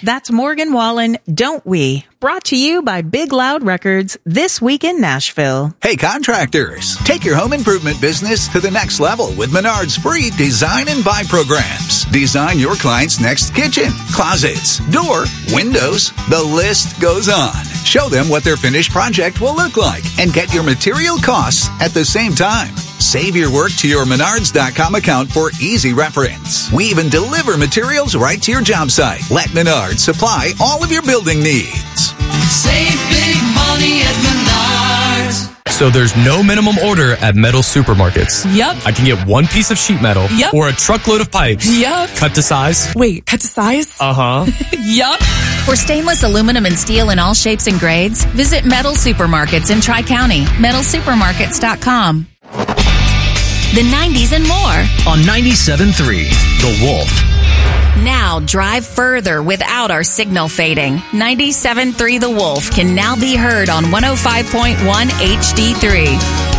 That's Morgan Wallen, Don't We? Brought to you by Big Loud Records, this week in Nashville. Hey contractors, take your home improvement business to the next level with Menard's free Design and Buy programs. Design your client's next kitchen, closets, door, windows, the list goes on. Show them what their finished project will look like and get your material costs at the same time. Save your work to your Menards.com account for easy reference. We even deliver materials right to your job site. Let Menards supply all of your building needs. Save big money at Menards. So there's no minimum order at metal supermarkets. Yep. I can get one piece of sheet metal. Yep. Or a truckload of pipes. Yep. Cut to size. Wait, cut to size? Uh-huh. Yup. For stainless aluminum and steel in all shapes and grades, visit Metal Supermarkets in Tri-County. MetalSupermarkets.com. The 90s and more on 97.3 The Wolf. Now drive further without our signal fading. 97.3 The Wolf can now be heard on 105.1 HD3.